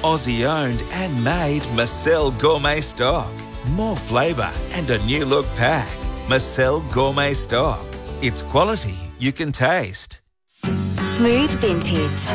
Aussie owned and made Marcel Gourmet stock. More flavour and a new look pack. Marcel Gourmet stock. It's quality you can taste. Smooth Vintage.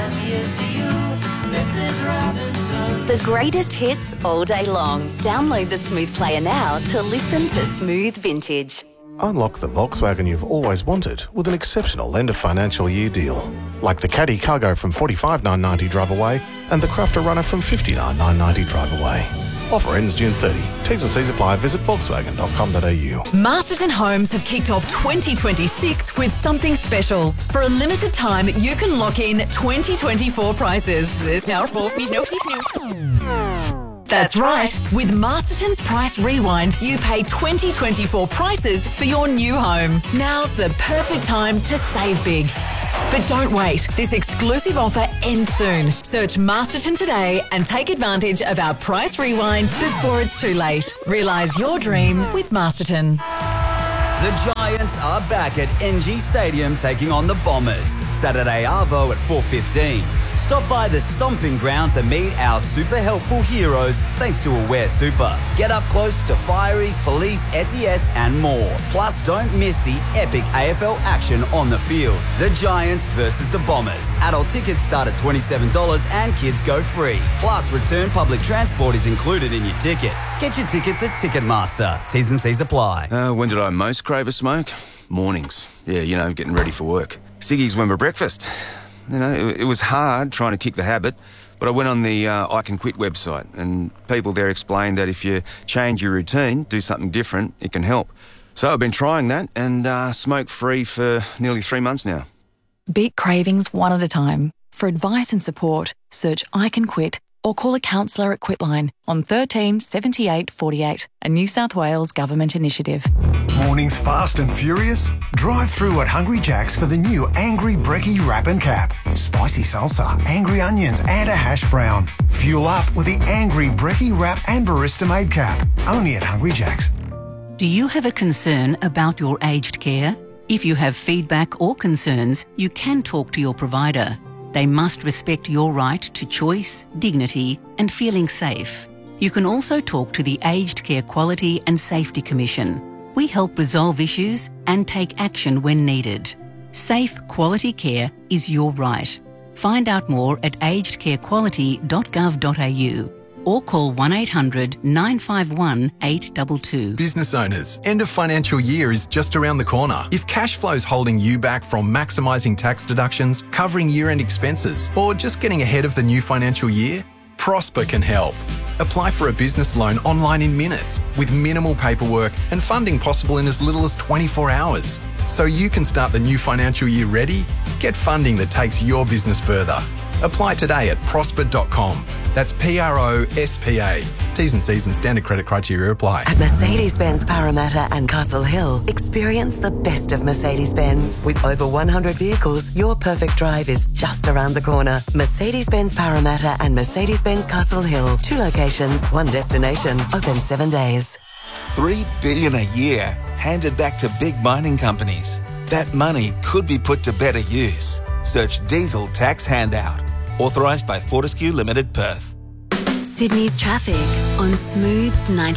The greatest hits all day long. Download the Smooth Player now to listen to Smooth Vintage. Unlock the Volkswagen you've always wanted with an exceptional end of financial year deal. Like the Caddy Cargo from $45,990 drive away and the Crafter Runner from $59,990 drive away. Offer ends June 30. T's and C's apply. Visit volkswagen.com.au. Masterton Homes have kicked off 2026 with something special. For a limited time, you can lock in 2024 prices. That's right. With Masterton's Price Rewind, you pay 2024 prices for your new home. Now's the perfect time to save big. But don't wait. This exclusive offer ends soon. Search Masterton today and take advantage of our Price Rewind before it's too late. Realise your dream with Masterton. The Giants are back at NG Stadium taking on the Bombers. Saturday Arvo at 4:15. Stop by the stomping ground to meet our super helpful heroes thanks to Aware Super. Get up close to Fireys, Police, SES and more. Plus, don't miss the epic AFL action on the field. The Giants versus the Bombers. Adult tickets start at $27 and kids go free. Plus, return public transport is included in your ticket. Get your tickets at Ticketmaster. T's and C's apply. When did I most crave a smoke? Mornings. Yeah, getting ready for work. Ciggies went for breakfast. It was hard trying to kick the habit, but I went on the I Can Quit website and people there explained that if you change your routine, do something different, it can help. So I've been trying that and smoke-free for nearly 3 months now. Beat cravings one at a time. For advice and support, search I Can Quit or call a counsellor at Quitline on 13 78 48, a New South Wales government initiative. Mornings fast and furious? Drive through at Hungry Jack's for the new Angry Brekkie Wrap and Cap. Spicy salsa, angry onions and a hash brown. Fuel up with the Angry Brekkie Wrap and Barista Made Cap. Only at Hungry Jack's. Do you have a concern about your aged care? If you have feedback or concerns, you can talk to your provider. They must respect your right to choice, dignity and feeling safe. You can also talk to the Aged Care Quality and Safety Commission. We help resolve issues and take action when needed. Safe, quality care is your right. Find out more at agedcarequality.gov.au or call 1800 951 822. Business owners, end of financial year is just around the corner. If cash flow's holding you back from maximising tax deductions, covering year-end expenses, or just getting ahead of the new financial year, Prosper can help. Apply for a business loan online in minutes with minimal paperwork and funding possible in as little as 24 hours. So you can start the new financial year ready. Get funding that takes your business further. Apply today at prosper.com. That's PROSPA. T's and C's and standard credit criteria apply. At Mercedes-Benz Parramatta and Castle Hill, experience the best of Mercedes-Benz. With over 100 vehicles, your perfect drive is just around the corner. Mercedes-Benz Parramatta and Mercedes-Benz Castle Hill. 2 locations, 1 destination. Open 7 days. $3 billion a year handed back to big mining companies. That money could be put to better use. Search Diesel Tax Handout. Authorised by Fortescue Limited, Perth. Sydney's traffic on Smooth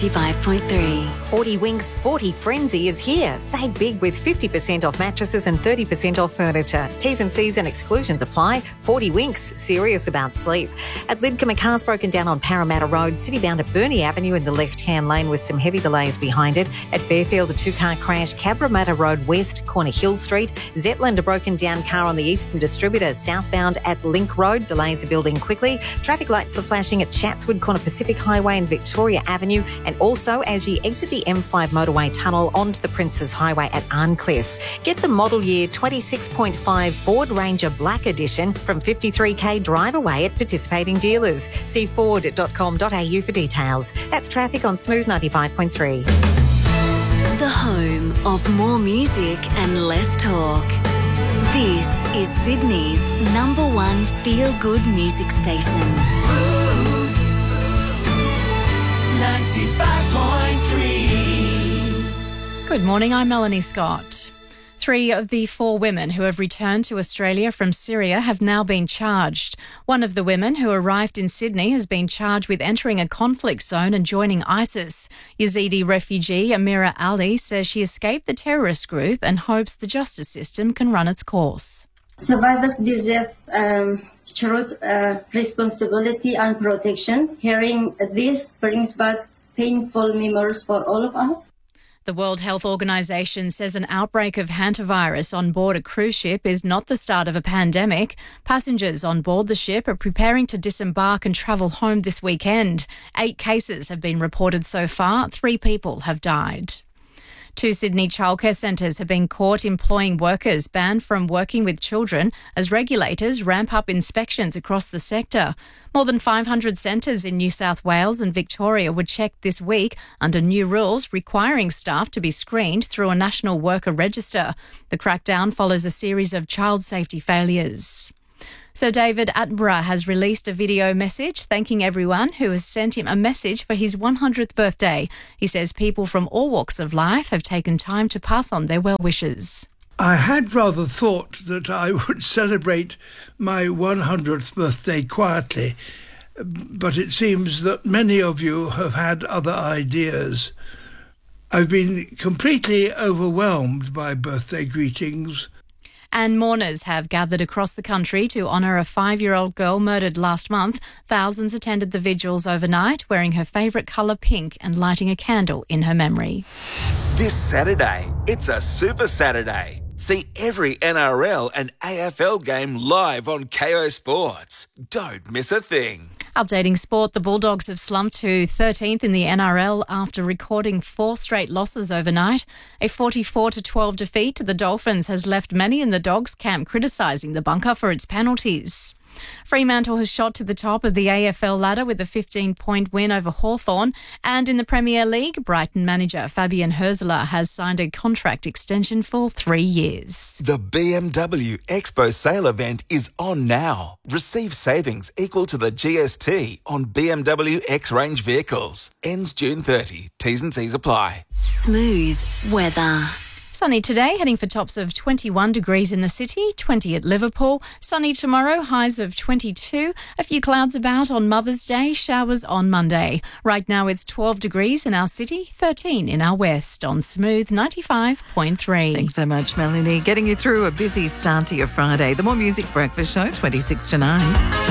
95.3. 40 Winks 40 Frenzy is here. Save big with 50% off mattresses and 30% off furniture. T's and C's and exclusions apply. 40 Winks, serious about sleep. At Lidcombe, a car's broken down on Parramatta Road, city-bound at Burnie Avenue in the left-hand lane with some heavy delays behind it. At Fairfield, a 2-car crash, Cabramatta Road West, corner Hill Street. Zetland, a broken down car on the Eastern Distributor, southbound at Link Road. Delays are building quickly. Traffic lights are flashing at Chatswood, corner Pacific Highway and Victoria Avenue, and also as you exit the M5 motorway tunnel onto the Princes Highway at Arncliffe. Get the model year 26.5 Ford Ranger Black Edition from 53k drive away at participating dealers. See ford.com.au for details. That's traffic on Smooth 95.3. The home of more music and less talk. This is Sydney's #1 feel-good music station. Smooth 95.3. Good morning, I'm Melanie Scott. 3 of the 4 women who have returned to Australia from Syria have now been charged. One of the women who arrived in Sydney has been charged with entering a conflict zone and joining ISIS. Yazidi refugee Amira Ali says she escaped the terrorist group and hopes the justice system can run its course. Survivors deserve truth, responsibility and protection. Hearing this brings back painful memories for all of us. The World Health Organization says an outbreak of hantavirus on board a cruise ship is not the start of a pandemic. Passengers on board the ship are preparing to disembark and travel home this weekend. 8 cases have been reported so far. 3 people have died. 2 Sydney childcare centres have been caught employing workers banned from working with children as regulators ramp up inspections across the sector. More than 500 centres in New South Wales and Victoria were checked this week under new rules requiring staff to be screened through a national worker register. The crackdown follows a series of child safety failures. Sir David Attenborough has released a video message thanking everyone who has sent him a message for his 100th birthday. He says people from all walks of life have taken time to pass on their well wishes. I had rather thought that I would celebrate my 100th birthday quietly, but it seems that many of you have had other ideas. I've been completely overwhelmed by birthday greetings. And mourners have gathered across the country to honour a 5-year-old girl murdered last month. Thousands attended the vigils overnight, wearing her favourite colour pink and lighting a candle in her memory. This Saturday, it's a Super Saturday. See every NRL and AFL game live on KO Sports. Don't miss a thing. Updating sport, the Bulldogs have slumped to 13th in the NRL after recording 4 straight losses overnight. A 44-12 defeat to the Dolphins has left many in the Dogs camp criticising the bunker for its penalties. Fremantle has shot to the top of the AFL ladder with a 15-point win over Hawthorn. And in the Premier League, Brighton manager Fabian Hürzeler has signed a contract extension for 3 years. The BMW Expo sale event is on now. Receive savings equal to the GST on BMW X-Range vehicles. Ends June 30. T's and C's apply. Smooth weather. Sunny today, heading for tops of 21 degrees in the city, 20 at Liverpool. Sunny tomorrow, highs of 22. A few clouds about on Mother's Day, showers on Monday. Right now it's 12 degrees in our city, 13 in our west on Smooth 95.3. Thanks so much, Melanie. Getting you through a busy start to your Friday. The More Music Breakfast Show, 26 to 9.